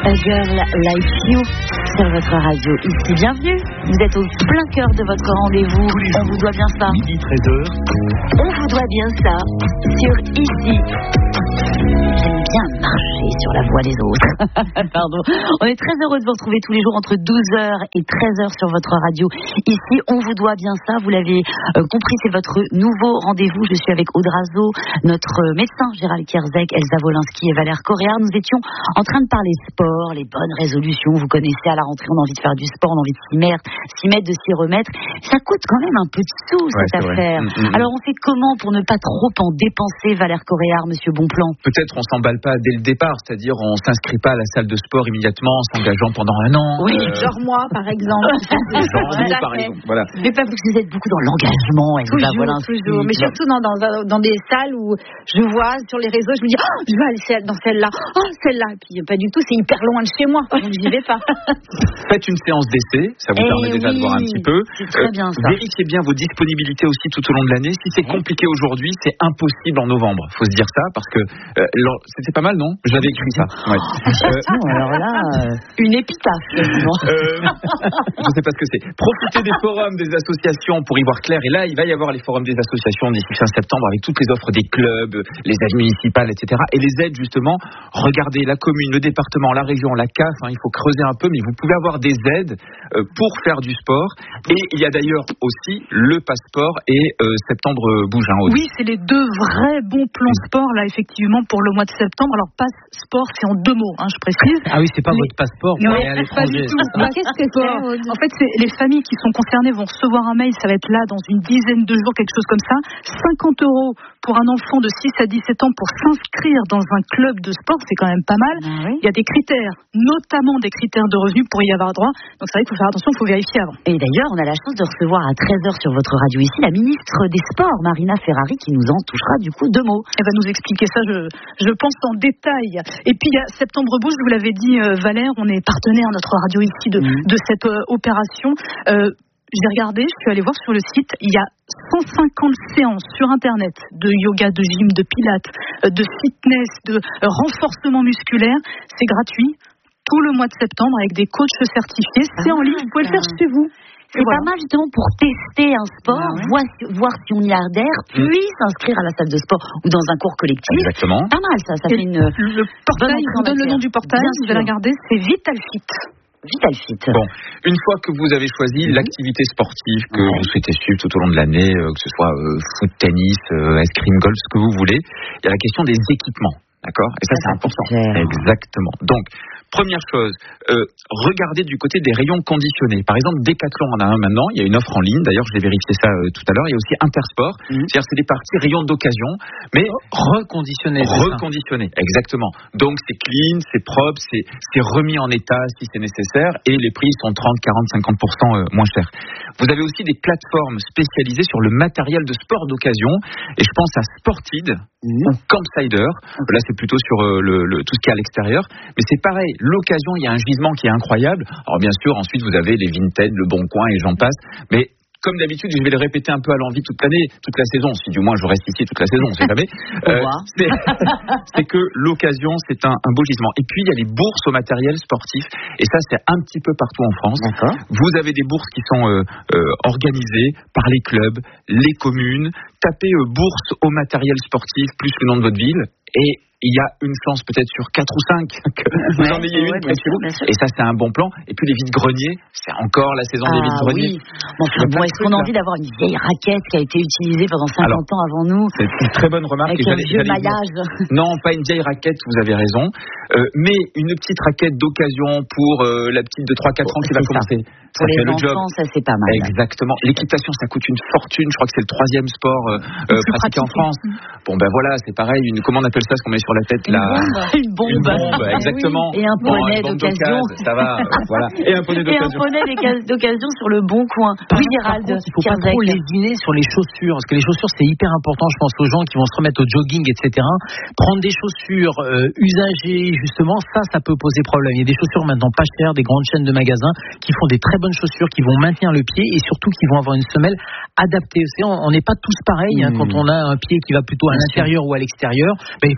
A Girl Like You sur votre radio. Ici, bienvenue. Vous êtes au plein cœur de votre rendez-vous. On vous doit bien ça. Midi 13h. On vous doit bien ça sur Ici. J'aime bien marcher sur la voie des autres. Pardon. On est très heureux de vous retrouver tous les jours entre 12h et 13h sur votre radio. Ici, on vous doit bien ça. Vous l'avez compris, c'est votre nouveau rendez-vous. Je suis avec Audrazo, notre médecin Gérald Kierzek, Elsa Wolinski et Valère Coréard. Nous étions en train de parler sport, les bonnes résolutions. Vous connaissez, à la rentrée, on a envie de faire du sport, on a envie de s'y mettre, de s'y remettre. Ça coûte quand même un peu de sous, cette affaire. Alors, on fait comment pour ne pas trop en dépenser, Valère Coréard, monsieur Bonplan? Peut-être on s'emballe pas dès le départ, c'est-à-dire on s'inscrit pas à la salle de sport immédiatement en s'engageant pendant un an. Oui, genre moi, par exemple. Par exemple, voilà. Mais pas parce que vous êtes beaucoup dans l'engagement. Et Toujours. Mais surtout dans des salles où je vois sur les réseaux, je me dis, oh, je vais aller dans celle-là. Oh, celle-là. Et puis pas du tout, c'est hyper loin de chez moi. Donc j'y vais pas. Faites une séance d'essai, ça vous permet déjà de voir un petit peu. C'est très bien ça. Vérifiez bien vos disponibilités aussi tout au long de l'année. Si c'est compliqué aujourd'hui, c'est impossible en novembre. Faut se dire ça parce que c'était pas mal, non? J'avais écrit ça. Ouais. Alors là, une épitaphe. Je sais pas ce que c'est. Profitez des forums des associations pour y voir clair. Et là, il va y avoir les forums des associations d'ici fin septembre avec toutes les offres des clubs, les aides municipales, etc. Et les aides, justement, regardez la commune, le département, la région, la CAF, il faut creuser un peu, mais vous pouvez avoir des aides pour faire du sport. Et il y a d'ailleurs aussi le passeport et septembre bouge. Oui, c'est les deux vrais bons plans sport, là, effectivement, pour le mois de septembre. Alors, passe sport, c'est en 2 mots, je précise. Ah oui, c'est pas votre passeport pour aller à l'étranger. Mais qu'est-ce que c'est? En fait, c'est les familles qui sont concernées vont recevoir un mail, ça va être là dans une dizaine de jours, quelque chose comme ça. 50 € pour un enfant de 6 à 17 ans pour s'inscrire dans un club de sport, c'est quand même pas mal. Oui. Il y a des critères, notamment des critères de revenus pour y avoir droit. Donc c'est vrai qu'il faut faire attention, il faut vérifier avant. Et d'ailleurs, on a la chance de recevoir à 13h sur votre radio ici la ministre des Sports, Marina Ferrari, qui nous en touchera du coup 2 mots. Elle va nous expliquer ça, je pense, en détail. Et puis il y a Septembre Bouge, vous l'avez dit, Valère, on est partenaire à notre radio ici de cette opération. J'ai regardé, je suis allée voir sur le site, il y a 150 séances sur Internet de yoga, de gym, de pilates, de fitness, de renforcement musculaire. C'est gratuit tout le mois de septembre avec des coachs certifiés. C'est en ligne, vous pouvez le faire chez vous. C'est pas mal justement pour tester un sport, voir si on y adhère, puis s'inscrire à la salle de sport ou dans un cours collectif. Exactement. Pas mal ça fait une... Le portail, je vous donne le nom du portail, vous allez regarder, c'est VitalFit. VitalFit. Bon, une fois que vous avez choisi l'activité sportive que vous souhaitez suivre tout au long de l'année, que ce soit foot, tennis, escrime, golf, ce que vous voulez, il y a la question des équipements. D'accord? Et ça, c'est important. Exactement. Donc, première chose, regardez du côté des rayons conditionnés. Par exemple, Decathlon en a un maintenant. Il y a une offre en ligne. D'ailleurs, je l'ai vérifié ça tout à l'heure. Il y a aussi Intersport. C'est-à-dire, c'est des parties rayons d'occasion, mais reconditionnées. Reconditionnées, exactement. Donc, c'est clean, c'est propre, c'est remis en état si c'est nécessaire, et les prix sont 30, 40, 50% moins chers. Vous avez aussi des plateformes spécialisées sur le matériel de sport d'occasion, et je pense à Sportid ou Campsider. Là, c'est plutôt sur tout ce qui est à l'extérieur, mais c'est pareil, l'occasion, il y a un gisement qui est incroyable. Alors bien sûr, ensuite vous avez les Vinted, le Bon Coin et j'en passe, mais comme d'habitude, je vais le répéter un peu à l'envi toute l'année, toute la saison, si du moins je reste ici toute la saison, on sait jamais. C'est que l'occasion, c'est un beau gisement. Et puis il y a les bourses au matériel sportif, et ça c'est un petit peu partout en France. Vous avez des bourses qui sont organisées par les clubs, les communes. Tapez bourse au matériel sportif plus le nom de votre ville, et il y a une chance peut-être sur 4 ou 5 que vous en ayez une près de chez vous. Et ça, c'est un bon plan. Et puis les vides-greniers, c'est encore la saison des vides-greniers. Oui. Bon, est-ce qu'on a envie d'avoir une vieille raquette qui a été utilisée pendant 50 ans avant nous? C'est une très bonne remarque. Avec un vieux maillage. Non, pas une vieille raquette, vous avez raison. Mais une petite raquette d'occasion pour la petite de 3-4 ans qui va commencer. Pour les enfants, ça c'est pas mal. Exactement. L'équitation, ça coûte une fortune. Je crois que c'est le 3e sport pratiqué en France. Bon, ben voilà, c'est pareil. Comment on appelle ça, ce qu'on met sur la tête là? Une bombe. Exactement. Et un poney d'occasion. Ça va, voilà. Et un poney d'occasion. Et un poney d'occasion sur le Bon Coin. Oui, Gérald. Il faut pas trop lésiner sur les chaussures, parce que les chaussures c'est hyper important. Je pense aux gens qui vont se remettre au jogging, etc. Prendre des chaussures usagées, justement, ça peut poser problème. Il y a des chaussures maintenant pas chères, des grandes chaînes de magasins qui font des très bonnes chaussures, qui vont maintenir le pied et surtout qui vont avoir une semelle adaptée. On n'est pas tous pareils. Quand on a un pied qui va plutôt à l'intérieur ou à l'extérieur, il faut une chaussure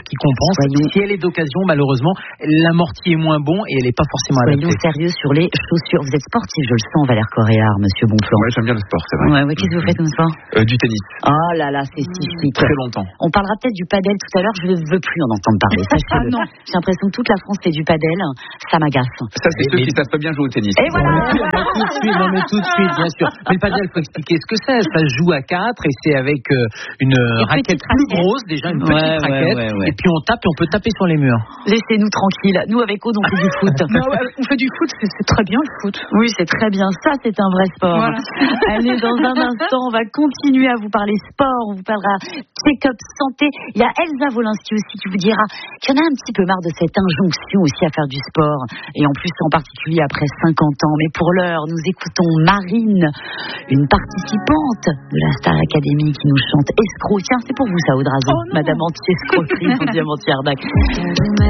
qui compense. Si elle est d'occasion, malheureusement, l'amorti est moins bon et elle n'est pas forcément adaptée. Soyons sérieux sur les chaussures. Vous êtes sportif, je le sens, Valère Coréard, monsieur Bonpland. Ouais, j'aime bien le sport, c'est vrai. Ouais, qu'est-ce que vous faites comme sport? Du tennis. Oh là là, c'est si chic. Très longtemps. On parlera peut-être du padel tout à l'heure, je ne veux plus en entendre parler. Sachez-le. J'ai l'impression que toute la France fait du padel, ça m'agace. Ça, c'est ceux qui savent pas bien jouer au tennis. Et voilà. Tout de suite, bien sûr. Mais le padel, il faut expliquer ce que c'est. Ça se joue à 4 et c'est avec une raquette plus grosse, déjà une petite raquette. Et puis on tape et on peut taper sur les murs. Laissez-nous tranquilles. Nous, avec Aude, on fait du foot. On fait du foot, c'est très bien le foot. Oui, c'est très bien. Ça, c'est un vrai sport. Voilà. Allez, dans un instant, on va continuer à vous parler sport. On vous parlera check-up santé. Il y a Elsa Wolinski aussi qui vous dira qu'il y en a un petit peu marre de cette injonction aussi à faire du sport. Et en plus, en particulier après 50 ans. Mais pour l'heure, nous écoutons Marine, une participante de la Star Academy qui nous chante Escroc. Tiens, c'est pour vous ça, Aude Razo. Madame anti-escroquerie, Diamantière Dac.